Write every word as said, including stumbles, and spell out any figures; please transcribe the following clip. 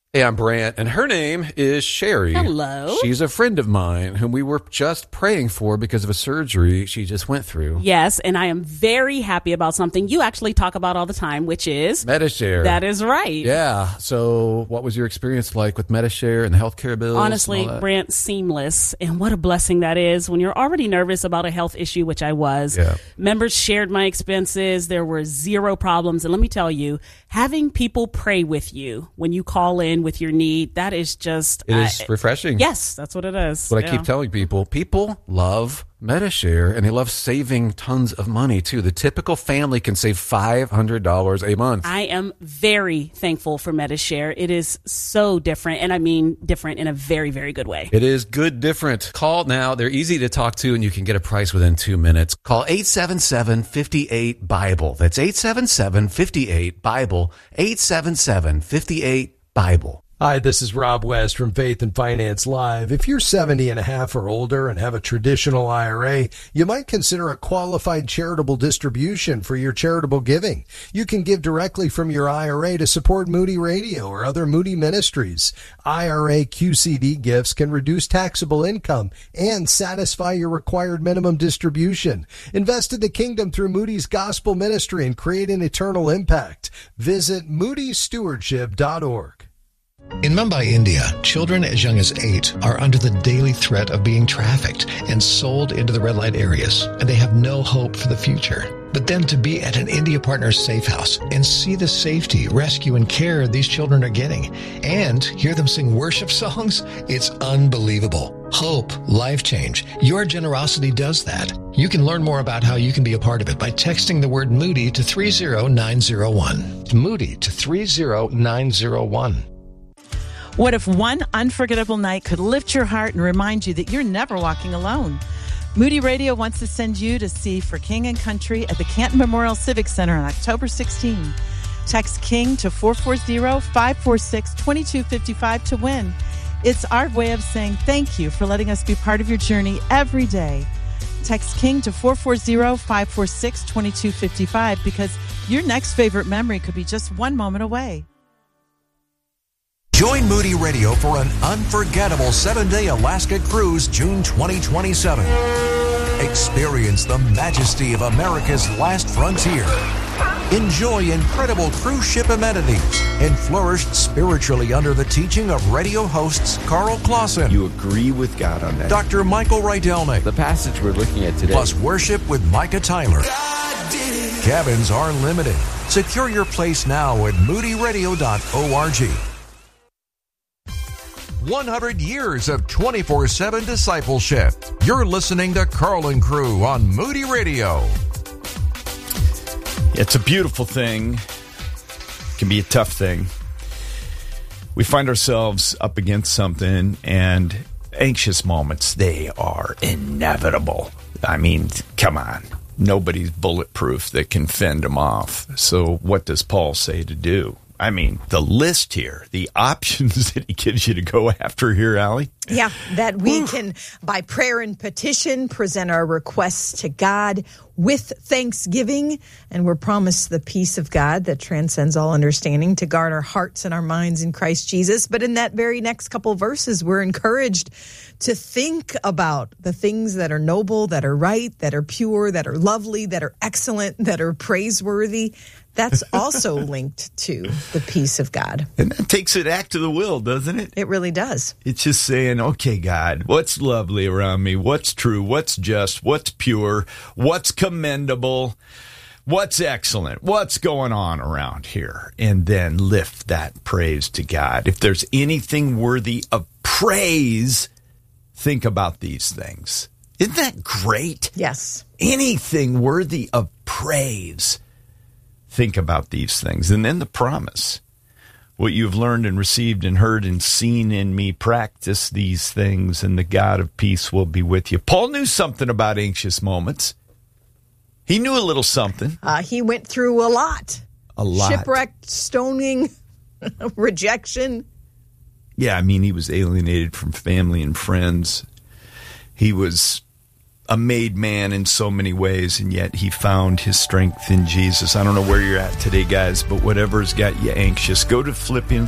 Hey, I'm Brant, and her name is Sherry. Hello. She's a friend of mine whom we were just praying for because of a surgery she just went through. Yes, and I am very happy about something you actually talk about all the time, which is Medi-Share. That is right. Yeah. So what was your experience like with Medi-Share and the healthcare bills? Honestly, Brant, seamless. And what a blessing that is when you're already nervous about a health issue, which I was. Yeah. Members shared my expenses. There were zero problems. And let me tell you, having people pray with you when you call in with your need, that is just... It is I, refreshing. Yes, that's what it is. What yeah. I keep telling people, people love Medi-Share, and they love saving tons of money, too. The typical family can save five hundred dollars a month. I am very thankful for Medi-Share. It is so different, and I mean different in a very, very good way. It is good different. Call now. They're easy to talk to, and you can get a price within two minutes. Call eight seven seven, five eight, BIBLE. That's eight seven seven, five eight, BIBLE. eight seven seven, five eight, BIBLE. Hi, this is Rob West from Faith and Finance Live. If you're seventy and a half or older and have a traditional I R A, you might consider a qualified charitable distribution for your charitable giving. You can give directly from your I R A to support Moody Radio or other Moody ministries. I R A Q C D gifts can reduce taxable income and satisfy your required minimum distribution. Invest in the kingdom through Moody's Gospel Ministry and create an eternal impact. Visit moody stewardship dot org. In Mumbai, India, children as young as eight are under the daily threat of being trafficked and sold into the red light areas, and they have no hope for the future. But then to be at an India Partners safe house and see the safety, rescue, and care these children are getting, and hear them sing worship songs, it's unbelievable. Hope, life change. Your generosity does that. You can learn more about how you can be a part of it by texting the word Moody to three zero nine zero one. Moody to three zero nine zero one. What if one unforgettable night could lift your heart and remind you that you're never walking alone? Moody Radio wants to send you to see For King and Country at the Canton Memorial Civic Center on October sixteenth. Text KING to four four zero, five four six, two two five five to win. It's our way of saying thank you for letting us be part of your journey every day. Text KING to four four zero, five four six, two two five five because your next favorite memory could be just one moment away. Join Moody Radio for an unforgettable seven-day Alaska cruise June twenty twenty-seven. Experience the majesty of America's last frontier. Enjoy incredible cruise ship amenities and flourish spiritually under the teaching of radio hosts Carl Clausen. You agree with God on that. Doctor Michael Rydelnik. The passage we're looking at today. Plus worship with Micah Tyler. Cabins are limited. Secure your place now at moody radio dot org. one hundred years of twenty-four seven discipleship. You're listening to Carl and Crew on Moody Radio. It's a beautiful thing. It can be a tough thing. We find ourselves up against something, and anxious moments, they are inevitable. I mean, come on. Nobody's bulletproof that can fend them off. So what does Paul say to do? I mean, the list here, the options that he gives you to go after here, Allie. Yeah, that we can, by prayer and petition, present our requests to God with thanksgiving. And we're promised the peace of God that transcends all understanding to guard our hearts and our minds in Christ Jesus. But in that very next couple verses, we're encouraged to think about the things that are noble, that are right, that are pure, that are lovely, that are excellent, that are praiseworthy. That's also linked to the peace of God. And that takes it back to the will, doesn't it? It really does. It's just saying, okay, God, what's lovely around me? What's true? What's just? What's pure? What's commendable? What's excellent? What's going on around here? And then lift that praise to God. If there's anything worthy of praise, think about these things. Isn't that great? Yes. Anything worthy of praise. Think about these things. And then the promise. What you've learned and received and heard and seen in me, practice these things, and the God of peace will be with you. Paul knew something about anxious moments. He knew a little something. Uh, he went through a lot. A lot. Shipwrecked, stoning, rejection. Yeah, I mean, he was alienated from family and friends. He was a made man in so many ways, and yet he found his strength in Jesus. I don't know where you're at today, guys, but whatever's got you anxious, go to Philippians